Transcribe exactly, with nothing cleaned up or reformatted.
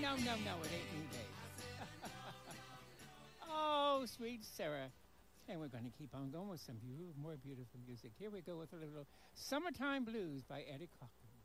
no, no, no, it ain't New Day. Oh, sweet Sarah. And we're going to keep on going with some beau- more beautiful music. Here we go with a little Summertime Blues by Eddie Cochran.